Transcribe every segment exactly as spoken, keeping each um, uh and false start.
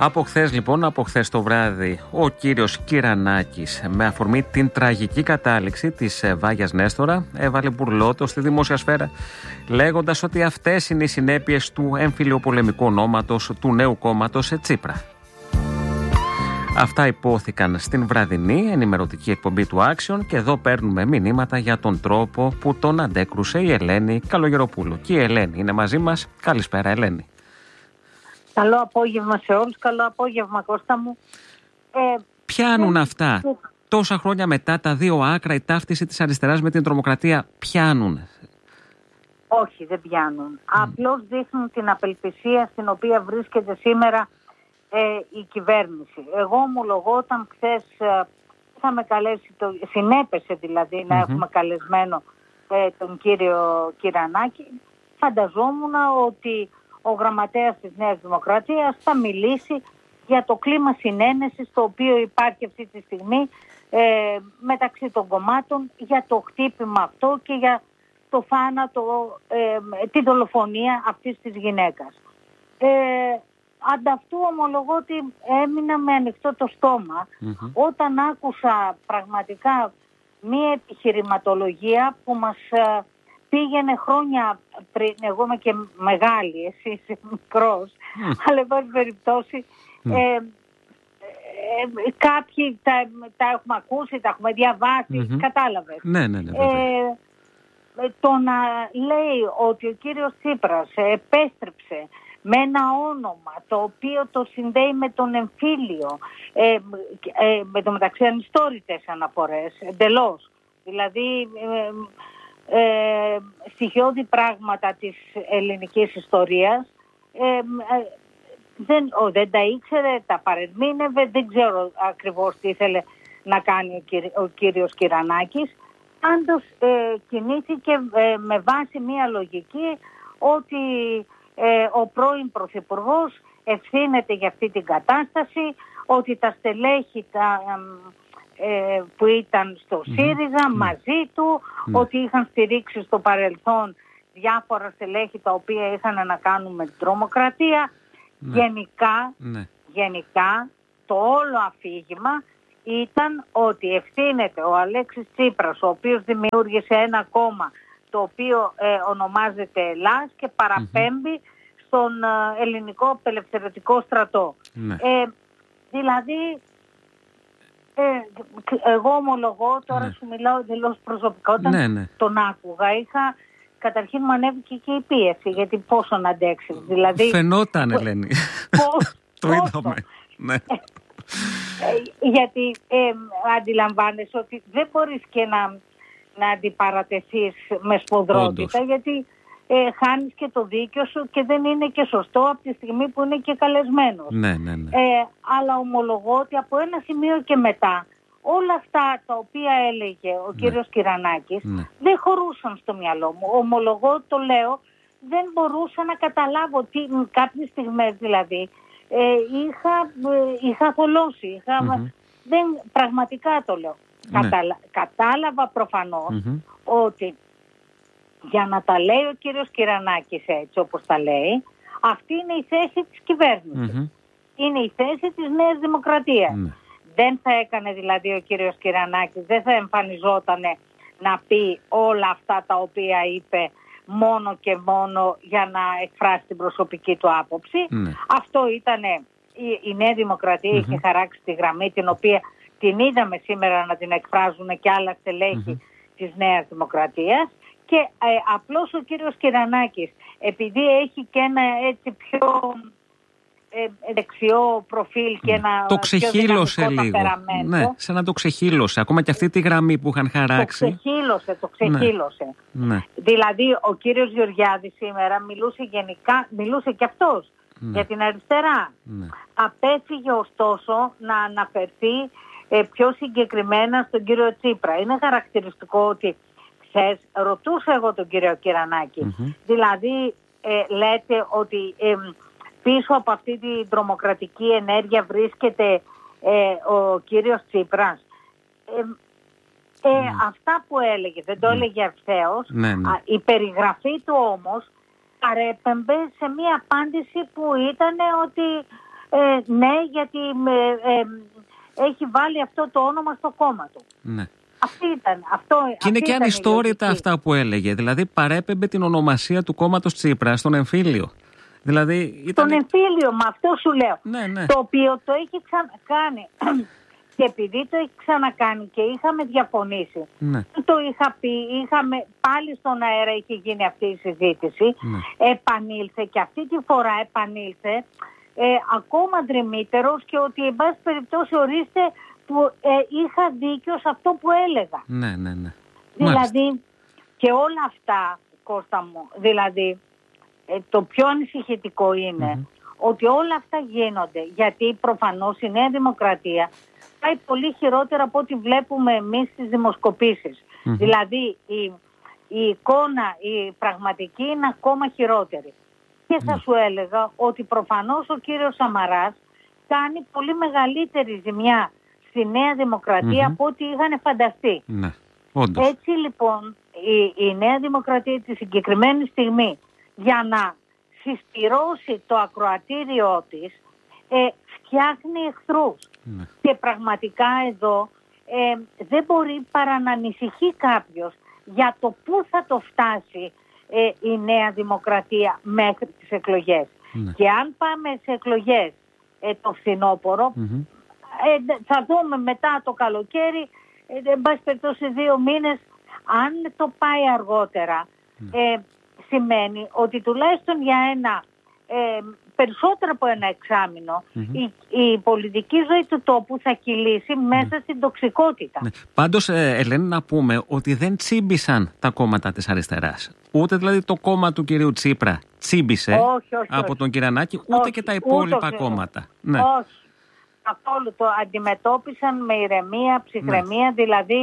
Από χθες λοιπόν, από χθες το βράδυ, ο κύριος Κυρανάκης, με αφορμή την τραγική κατάληξη της Βάγιας Νέστορα, έβαλε μπουρλότο στη δημόσια σφαίρα, λέγοντας ότι αυτές είναι οι συνέπειες του εμφυλιοπολεμικού ονόματος του νέου κόμματος Τσίπρα. Αυτά υπόθηκαν στην βραδινή ενημερωτική εκπομπή του Action και εδώ παίρνουμε μηνύματα για τον τρόπο που τον αντέκρουσε η Ελένη Καλογεροπούλου. Και η Ελένη είναι μαζί μας. Καλησπέρα, Ελένη. Καλό απόγευμα σε όλους. Καλό απόγευμα, Κώστα μου. Ε, πιάνουν ε, αυτά. Ε, Τόσα χρόνια μετά τα δύο άκρα, η ταύτιση της αριστεράς με την τρομοκρατία πιάνουν. Όχι, δεν πιάνουν. Mm. Απλώς δείχνουν την απελπισία στην οποία βρίσκεται σήμερα ε, η κυβέρνηση. Εγώ ομολογώ όταν χθες ε, είχαμε καλέσει, το, συνέπεσε δηλαδή να mm-hmm. έχουμε καλεσμένο ε, τον κύριο Κυρανάκη, φανταζόμουν ότι ο γραμματέας της Νέας Δημοκρατίας θα μιλήσει για το κλίμα συνένεσης το οποίο υπάρχει αυτή τη στιγμή ε, μεταξύ των κομμάτων, για το χτύπημα αυτό και για το θάνατο, ε, τη δολοφονία αυτής της γυναίκας. Ε, ανταυτού ομολογώ ότι έμεινα με ανοιχτό το στόμα mm-hmm. όταν άκουσα πραγματικά μία επιχειρηματολογία που μας ε, πήγαινε χρόνια πριν. Εγώ είμαι και μεγάλη, εσύ είσαι μικρός, mm. αλλά εν πάση περιπτώσει mm. ε, ε, κάποιοι τα, τα έχουμε ακούσει, τα έχουμε διαβάσει, mm-hmm. κατάλαβες. Ναι, ναι, ναι, ε, το να λέει ότι ο κύριος Τσίπρας επέστρεψε με ένα όνομα το οποίο το συνδέει με τον εμφύλιο, ε, ε, με το μεταξύ ανιστόρητες αναφορές, εντελώς. Δηλαδή ε, ε, στοιχειώδη πράγματα της ελληνικής ιστορίας, ε, ε, δεν, ο, δεν τα ήξερε, τα παρερμήνευε, δεν ξέρω ακριβώς τι ήθελε να κάνει ο, κύρι, ο κύριος Κυρανάκης. Πάντως ε, κινήθηκε ε, με βάση μια λογική ότι ε, ο πρώην Πρωθυπουργός ευθύνεται για αυτή την κατάσταση, ότι τα στελέχη τα, ε, που ήταν στο ΣΥΡΙΖΑ mm. μαζί του, mm. ότι είχαν στηρίξει στο παρελθόν διάφορα στελέχη τα οποία είχαν να κάνουν με την τρομοκρατία. Mm. Γενικά, mm. γενικά το όλο αφήγημα ήταν ότι ευθύνεται ο Αλέξης Τσίπρας, ο οποίος δημιούργησε ένα κόμμα το οποίο ε, ονομάζεται Ελλάς και παραπέμπει mm-hmm. στον ε, ελληνικό απελευθερωτικό στρατό. Ναι. Ε, δηλαδή, ε, εγώ ομολογώ, τώρα ναι. σου μιλάω εντελώς προσωπικά, όταν ναι, ναι. τον άκουγα είχα, καταρχήν μου ανέβηκε και η πίεση, γιατί πόσο να αντέξεις. Δηλαδή, φαινόταν, Ελένη. Πώς, το είδαμε. Ναι. Ε, γιατί ε, αντιλαμβάνεσαι ότι δεν μπορείς και να, να αντιπαρατεθείς με σφοδρότητα. Όντως. Γιατί ε, χάνεις και το δίκιο σου και δεν είναι και σωστό από τη στιγμή που είναι και καλεσμένος. Ναι, ναι, ναι. Ε, αλλά ομολογώ ότι από ένα σημείο και μετά όλα αυτά τα οποία έλεγε ο ναι. κύριος Κυρανάκης ναι. δεν χωρούσαν στο μυαλό μου. Ομολογώ, το λέω, δεν μπορούσα να καταλάβω τι, κάποιες στιγμές δηλαδή Ε, είχα, ε, είχα θολώσει, είχα, mm-hmm. δεν, πραγματικά το λέω. Ναι. Καταλα, κατάλαβα προφανώς mm-hmm. ότι για να τα λέει ο κύριος Κυρανάκης έτσι όπως τα λέει, αυτή είναι η θέση της κυβέρνησης. Mm-hmm. Είναι η θέση της Νέας Δημοκρατίας. Mm-hmm. Δεν θα έκανε δηλαδή ο κύριος Κυρανάκης, δεν θα εμφανιζότανε να πει όλα αυτά τα οποία είπε μόνο και μόνο για να εκφράσει την προσωπική του άποψη. Ναι. Αυτό ήταν η, η Νέα Δημοκρατία, mm-hmm. είχε χαράξει τη γραμμή την οποία την είδαμε σήμερα να την εκφράζουν και άλλα στελέχη mm-hmm. της Νέας Δημοκρατίας και ε, απλώς ο κύριος Κυρανάκης, επειδή έχει και ένα έτσι πιο ε, δεξιό προφίλ και ένα το ξεχύλωσε λίγο. Ναι, σαν να το ξεχύλωσε. Ακόμα και αυτή τη γραμμή που είχαν χαράξει. Το ξεχύλωσε, το ξεχύλωσε. Ναι. Δηλαδή ο κύριος Γεωργιάδης σήμερα μιλούσε γενικά, μιλούσε και αυτός ναι. για την αριστερά. Ναι. Απέφυγε ωστόσο να αναφερθεί ε, πιο συγκεκριμένα στον κύριο Τσίπρα. Είναι χαρακτηριστικό ότι χθες ρωτούσα εγώ τον κύριο Κυρανάκη. Mm-hmm. Δηλαδή ε, λέτε ότι ε, πίσω από αυτή την τρομοκρατική ενέργεια βρίσκεται ε, ο κύριος Τσίπρας. Ε, ε, mm. Αυτά που έλεγε, δεν το mm. έλεγε ευθέως. Ναι, ναι. Η περιγραφή του όμως παρέπεμπε σε μία απάντηση που ήταν ότι Ε, ναι, γιατί ε, ε, έχει βάλει αυτό το όνομα στο κόμμα του. Ναι. Αυτή ήταν, αυτό, και είναι και ανιστόρητα αυτά που έλεγε. Δηλαδή παρέπεμπε την ονομασία του κόμματος Τσίπρα στον εμφύλιο. Δηλαδή, ήταν... Τον εμφύλιο, με αυτό σου λέω. Ναι, ναι. Το οποίο το έχει ξανακάνει. Και επειδή το έχει ξανακάνει και είχαμε διαφωνήσει, ναι. το είχα πει, είχαμε, πάλι στον αέρα είχε γίνει αυτή η συζήτηση, ναι. επανήλθε και αυτή τη φορά επανήλθε ε, ακόμα δρυμύτερος και ότι εν πάση περιπτώσει ορίστε που ε, είχα δίκιο σε αυτό που έλεγα. Ναι, ναι, ναι. Δηλαδή Μάλιστα. και όλα αυτά, Κώστα μου, δηλαδή ε, το πιο ανησυχητικό είναι mm-hmm. ότι όλα αυτά γίνονται γιατί προφανώς η Νέα Δημοκρατία πάει πολύ χειρότερα από ό,τι βλέπουμε εμείς στις δημοσκοπήσεις. Mm-hmm. Δηλαδή η, η εικόνα, η πραγματική είναι ακόμα χειρότερη. Και θα mm-hmm. σου έλεγα ότι προφανώς ο κύριος Σαμαράς κάνει πολύ μεγαλύτερη ζημιά στη Νέα Δημοκρατία mm-hmm. από ό,τι είχαν φανταστεί. Ναι, όντως. Έτσι λοιπόν η, η Νέα Δημοκρατία τη συγκεκριμένη στιγμή για να συσπυρώσει το ακροατήριό της ε, φτιάχνει εχθρούς. Ναι. Και πραγματικά εδώ ε, δεν μπορεί παρά να ανησυχεί κάποιος για το πού θα το φτάσει ε, η Νέα Δημοκρατία μέχρι τις εκλογές. Ναι. Και αν πάμε σε εκλογές ε, το φθινόπωρο mm-hmm. ε, θα δούμε μετά το καλοκαίρι ε, εν πάση περιπτώσει δύο μήνες αν το πάει αργότερα mm. ε, σημαίνει ότι τουλάχιστον για ένα ε, περισσότερο από ένα εξάμηνο mm-hmm. η, η πολιτική ζωή του τόπου θα κυλήσει μέσα mm. στην τοξικότητα. Ναι. Πάντως ε, Ελένη να πούμε ότι δεν τσίμπησαν τα κόμματα της αριστεράς. Ούτε δηλαδή το κόμμα του κυρίου Τσίπρα τσίμπησε όχι, όχι, από όχι. τον Κυρανάκη ούτε όχι, και τα υπόλοιπα ούτε, κόμματα. Ναι. Όχι. Καθόλου το αντιμετώπισαν με ηρεμία, ψυχραιμία, ναι. δηλαδή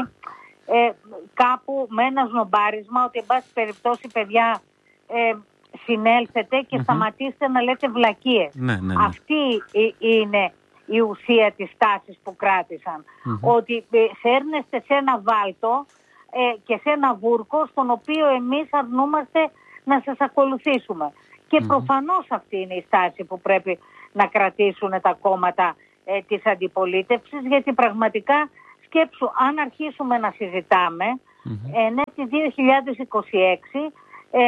ε, κάπου με ένα σνομπάρισμα ότι εν πάση περιπτώσει παιδιά ε, συνέλθετε και mm-hmm. σταματήστε να λέτε βλακίες. Ναι, ναι, ναι. Αυτή είναι η ουσία της τάσης που κράτησαν. Mm-hmm. Ότι ε, σέρνεστε σε ένα βάλτο ε, και σε ένα βούρκο στον οποίο εμείς αρνούμαστε να σας ακολουθήσουμε. Και mm-hmm. προφανώς αυτή είναι η στάση που πρέπει να κρατήσουν τα κόμματα ε, της αντιπολίτευσης, γιατί πραγματικά σκέψου αν αρχίσουμε να συζητάμε mm-hmm. ε, ναι, τη δύο χιλιάδες είκοσι έξι ε,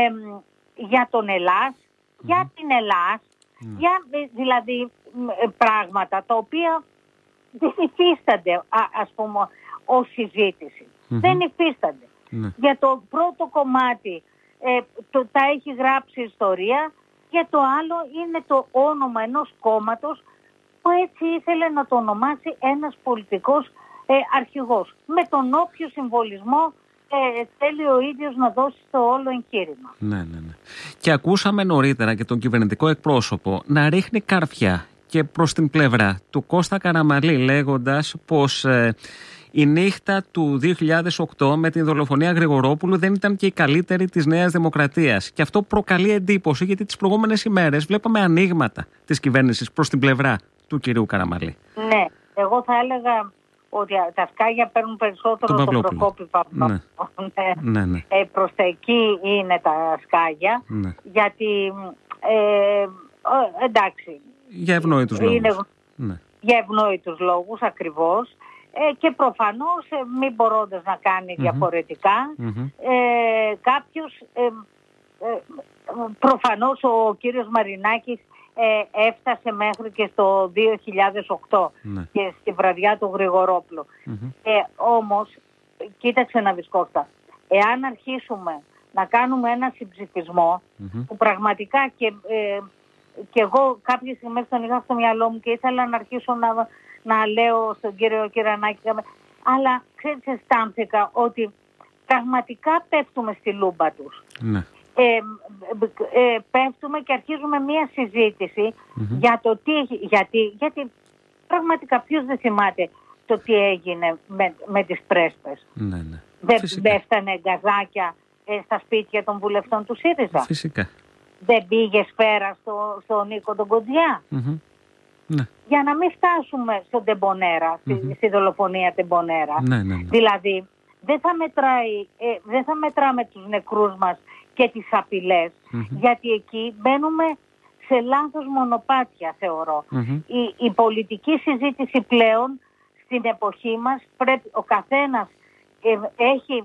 για τον Ελλάς, mm-hmm. για την Ελλάς, mm-hmm. για δηλαδή πράγματα τα οποία δεν υφίστανται α, ας πούμε ως συζήτηση. Mm-hmm. Δεν υφίστανται. Mm-hmm. Για το πρώτο κομμάτι ε, το, τα έχει γράψει ιστορία, και το άλλο είναι το όνομα ενός κόμματος που έτσι ήθελε να το ονομάσει ένας πολιτικός ε, αρχηγός. Με τον όποιο συμβολισμό ε, θέλει ο ίδιος να δώσει στο όλο εγχείρημα. Ναι, ναι, ναι. Και ακούσαμε νωρίτερα και τον κυβερνητικό εκπρόσωπο να ρίχνει καρφιά και προς την πλευρά του Κώστα Καραμανλή, λέγοντας πως ε, η νύχτα του δύο χιλιάδες οκτώ με την δολοφονία Γρηγορόπουλου δεν ήταν και η καλύτερη της Νέας Δημοκρατίας. Και αυτό προκαλεί εντύπωση, γιατί τις προηγούμενες ημέρες βλέπαμε ανοίγματα της κυβέρνησης προς την πλευρά του κυρίου Καραμανλή. Ναι, εγώ θα έλεγα ότι τα σκάγια παίρνουν περισσότερο τον Προκόπη Παπαδόπουλο. Ναι. Ναι, ναι. Ε, προς τα εκεί είναι τα σκάγια, ναι. γιατί ε, εντάξει. Για ευνόητους λόγους. Είναι, ναι. Για ευνόητους λόγους ακριβώς. Ε, και προφανώς ε, μην μπορώντας να κάνει mm-hmm. διαφορετικά mm-hmm. Ε, κάποιος ε, ε, προφανώς ο κύριος Μαρινάκης ε, έφτασε μέχρι και στο δύο χιλιάδες οκτώ mm-hmm. και στη βραδιά του Γρηγορόπουλου mm-hmm. ε, όμως κοίταξε να δεις Κώστα, εάν αρχίσουμε να κάνουμε ένα συμψηφισμό mm-hmm. που πραγματικά και, ε, και εγώ κάποιες στιγμές τον είχα στο μυαλό μου και ήθελα να αρχίσω να να λέω στον κύριο Κυρανάκη, αλλά ξέρεις, αισθάνθηκα ότι πραγματικά πέφτουμε στη λούμπα τους. Ναι. Ε, ε, πέφτουμε και αρχίζουμε μία συζήτηση mm-hmm. για το τι έχει, γιατί, γιατί πραγματικά ποιος δεν θυμάται το τι έγινε με, με τις πρέσπες. Ναι, ναι. Δεν έφτανε γκαζάκια ε, στα σπίτια των βουλευτών του ΣΥΡΙΖΑ. Φυσικά. Δεν πήγε σφαίρα στο, στο Νίκο τον Κοντζιά. Mm-hmm. Ναι. Για να μην φτάσουμε στον Τεμπονέρα, mm-hmm. στη, στη δολοφονία Τεμπονέρα. Ναι, ναι, ναι. Δηλαδή, δεν θα, μετράει, ε, δεν θα μετράμε τους νεκρούς μας και τις απειλές, mm-hmm. γιατί εκεί μπαίνουμε σε λάθος μονοπάτια, θεωρώ. Mm-hmm. Η, η πολιτική συζήτηση πλέον στην εποχή μας πρέπει ο καθένας ε, έχει,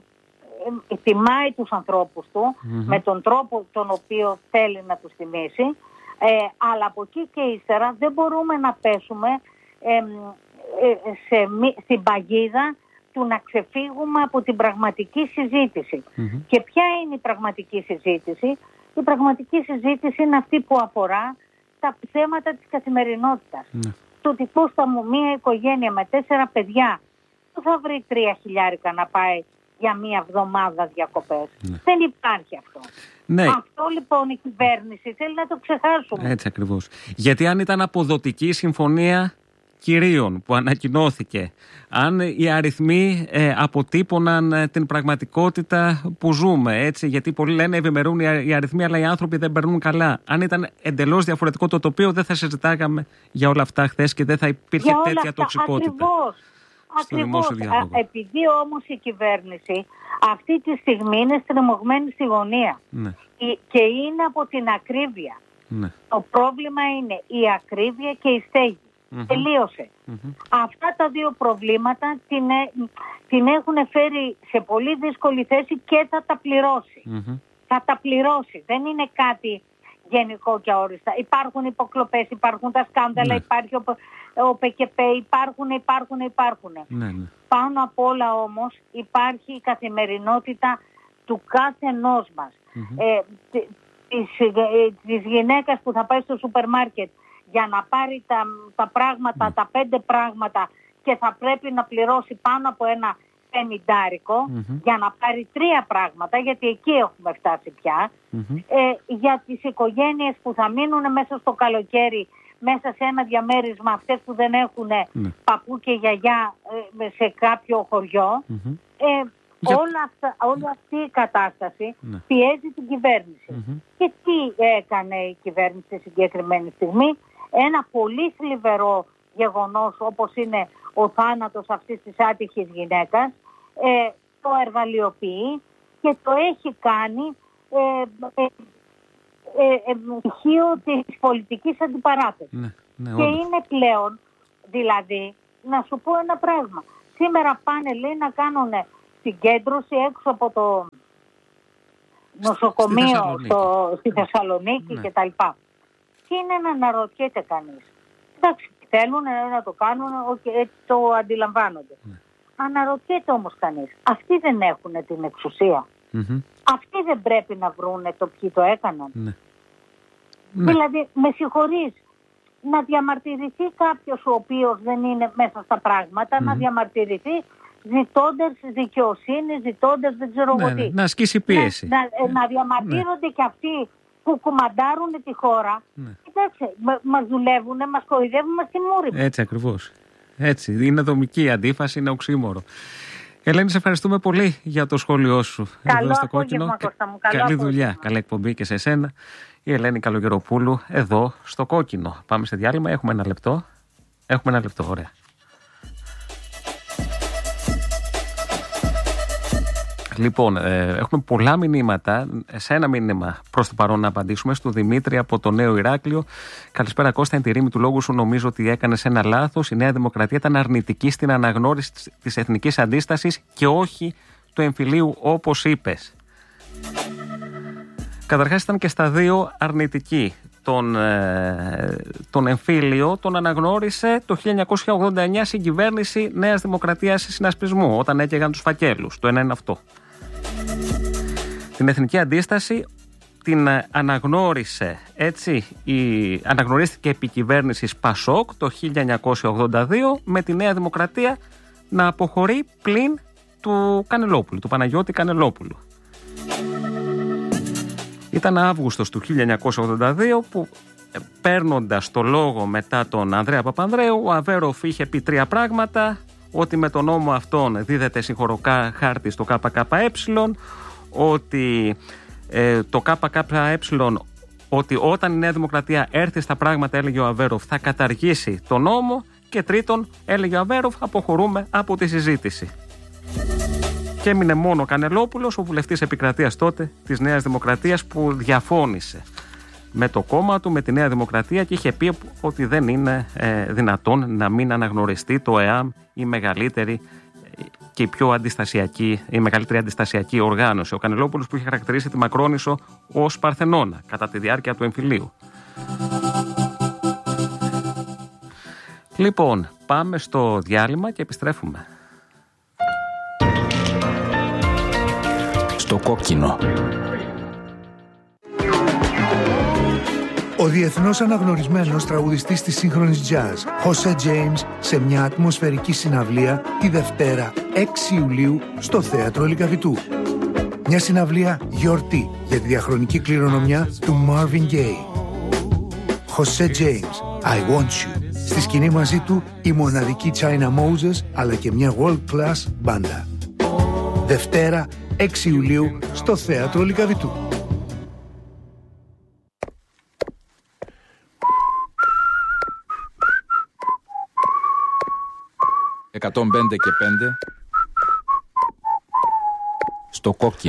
ε, τιμάει τους ανθρώπους του mm-hmm. με τον τρόπο τον οποίο θέλει να τους τιμήσει, ε, αλλά από εκεί και ύστερα δεν μπορούμε να πέσουμε ε, ε, σε, στην παγίδα του να ξεφύγουμε από την πραγματική συζήτηση. Mm-hmm. Και ποια είναι η πραγματική συζήτηση? Η πραγματική συζήτηση είναι αυτή που αφορά τα θέματα της καθημερινότητας. Mm-hmm. Του τύπου θα μου μία οικογένεια με τέσσερα παιδιά που θα βρει τρία χιλιάρικα να πάει για μία εβδομάδα διακοπές. Ναι. Δεν υπάρχει αυτό. Ναι. Αυτό λοιπόν η κυβέρνηση θέλει να το ξεχάσουμε. Έτσι ακριβώς. Γιατί αν ήταν αποδοτική συμφωνία κυρίων που ανακοινώθηκε, αν οι αριθμοί ε, αποτύπωναν ε, την πραγματικότητα που ζούμε, έτσι, γιατί πολλοί λένε ευημερούν οι αριθμοί αλλά οι άνθρωποι δεν περνούν καλά. Αν ήταν εντελώς διαφορετικό το τοπίο δεν θα συζητάγαμε για όλα αυτά χθες και δεν θα υπήρχε για τέτοια τοξικότητα. Ακριβώς. Ακριβώς. Α, επειδή όμως η κυβέρνηση αυτή τη στιγμή είναι στριμωγμένη στη γωνία, ναι. και είναι από την ακρίβεια. Ναι. Το πρόβλημα είναι η ακρίβεια και η στέγη. Mm-hmm. Τελείωσε. Mm-hmm. Αυτά τα δύο προβλήματα την, την έχουν φέρει σε πολύ δύσκολη θέση και θα τα πληρώσει. Mm-hmm. Θα τα πληρώσει. Δεν είναι κάτι γενικό και αόριστα. Υπάρχουν υποκλοπές, υπάρχουν τα σκάνδαλα, ναι. υπάρχει ο, ο ΠΚΠ, υπάρχουν, υπάρχουν, υπάρχουν. Ναι, ναι. Πάνω απ' όλα όμως υπάρχει η καθημερινότητα του κάθε ενός μας. Mm-hmm. Ε, της, ε, της γυναίκας που θα πάει στο σούπερ μάρκετ για να πάρει τα, τα πράγματα, mm. τα πέντε πράγματα και θα πρέπει να πληρώσει πάνω από ένα πενηντάρικο mm-hmm. για να πάρει τρία πράγματα, γιατί εκεί έχουμε φτάσει πια. Mm-hmm. Ε, για τις οικογένειες που θα μείνουν μέσα στο καλοκαίρι, μέσα σε ένα διαμέρισμα, αυτές που δεν έχουν mm. παππού και γιαγιά ε, σε κάποιο χωριό, mm-hmm. ε, για... όλα αυτά, όλη αυτή η κατάσταση mm. πιέζει την κυβέρνηση. Mm-hmm. Και τι έκανε η κυβέρνηση στη συγκεκριμένη στιγμή? Ένα πολύ θλιβερό γεγονός όπως είναι ο θάνατος αυτής της άτυχης γυναίκας, ε, το εργαλειοποιεί και το έχει κάνει ε, ε, ε, ε, στοιχείο της πολιτικής αντιπαράθεσης. Ναι, ναι, και είναι πλέον, δηλαδή, να σου πω ένα πράγμα. Σήμερα πάνε, λέει, να κάνουν συγκέντρωση έξω από το νοσοκομείο στη Θεσσαλονίκη, στο, στη Θεσσαλονίκη ναι. κτλ. Και είναι να αναρωτιέται κανείς. Εντάξει, θέλουν να το κάνουν, έτσι το αντιλαμβάνονται. Ναι. Αναρωτιέται όμως κανείς. Αυτοί δεν έχουν την εξουσία. Mm-hmm. Αυτοί δεν πρέπει να βρούνε το ποιοι το έκαναν. Ναι. Δηλαδή, με συγχωρείς, να διαμαρτυρηθεί κάποιος ο οποίος δεν είναι μέσα στα πράγματα, mm-hmm. να διαμαρτυρηθεί ζητώντας δικαιοσύνη, ζητώντας δεν ξέρω εγώ ναι, τι. Να ασκήσει πίεση. Να, να, να διαμαρτύρονται ναι. και αυτοί που κουμαντάρουν τη χώρα. Ναι. Κοιτάξτε, μας δουλεύουν, μας κοροϊδεύουν, μας τιμωρούν. Έτσι ακριβώς. Έτσι. Είναι δομική αντίφαση, είναι οξύμορο. Ελένη, σε ευχαριστούμε πολύ για το σχόλιο σου. Καλό απόγευμα, Κώστα μου. Καλό Καλή απόγευμα. δουλειά. Καλή εκπομπή και σε εσένα. Η Ελένη Καλογεροπούλου εδώ στο Κόκκινο. Πάμε σε διάλειμμα. Έχουμε ένα λεπτό. Έχουμε ένα λεπτό. Ωραία. Λοιπόν, ε, έχουμε πολλά μηνύματα. Σε ένα μήνυμα προς το παρόν να απαντήσουμε, στο Δημήτρη από το Νέο Ηράκλειο. Καλησπέρα Κώστα, εν τη ρήμη του λόγου σου νομίζω ότι έκανες ένα λάθος. Η Νέα Δημοκρατία ήταν αρνητική στην αναγνώριση της εθνικής αντίστασης και όχι του εμφυλίου όπως είπες. Καταρχάς ήταν και στα δύο αρνητική. Τον, ε, τον εμφύλιο τον αναγνώρισε το χίλια εννιακόσια ογδόντα εννιά συγκυβέρνηση Νέας Δημοκρατίας Συνασπισμού, όταν έκαιγαν τους φακέλους. Το ένα είναι αυτό. Την εθνική αντίσταση την αναγνώρισε, έτσι, η, αναγνωρίστηκε επί κυβέρνησης Πασόκ το χίλια εννιακόσια ογδόντα δύο, με τη Νέα Δημοκρατία να αποχωρεί πλην του Κανελόπουλου, του Παναγιώτη Κανελόπουλου. Ήταν Αύγουστος του χίλια εννιακόσια ογδόντα δύο που, παίρνοντας το λόγο μετά τον Ανδρέα Παπανδρέου, ο Αβέροφ είχε πει τρία πράγματα: ότι με τον νόμο αυτόν δίδεται συγχωροκά χάρτη στο ΚΚΕ, ότι ε, το ΚΚΕ, ότι όταν η Νέα Δημοκρατία έρθει στα πράγματα, έλεγε ο Αβέροφ, θα καταργήσει τον νόμο, και τρίτον, έλεγε ο Αβέροφ, αποχωρούμε από τη συζήτηση. Και έμεινε μόνο ο Κανελόπουλος, ο βουλευτής επικρατείας τότε της Νέας Δημοκρατίας, που διαφώνησε με το κόμμα του, με τη Νέα Δημοκρατία, και είχε πει ότι δεν είναι ε, δυνατόν να μην αναγνωριστεί το ΕΑΜ, η μεγαλύτερη και η πιο αντιστασιακή, η μεγαλύτερη αντιστασιακή οργάνωση. Ο Κανελόπουλος, που είχε χαρακτηρίσει τη Μακρόνισσο ως Παρθενώνα κατά τη διάρκεια του εμφυλίου. Λοιπόν, πάμε στο διάλειμμα και επιστρέφουμε. Στο κόκκινο. Ο διεθνώς αναγνωρισμένος τραγουδιστής της σύγχρονης jazz, Jose James, σε μια ατμοσφαιρική συναυλία τη Δευτέρα έξι Ιουλίου στο Θέατρο Λυκαβητού. Μια συναυλία γιορτή για τη διαχρονική κληρονομιά του Marvin Gaye. Jose James, I Want You. Στη σκηνή μαζί του η μοναδική China Moses, αλλά και μια world class μπάντα. Δευτέρα έξι Ιουλίου στο Θέατρο Λυκαβητού. εκατόν πέντε και πέντε στο κόκκινο.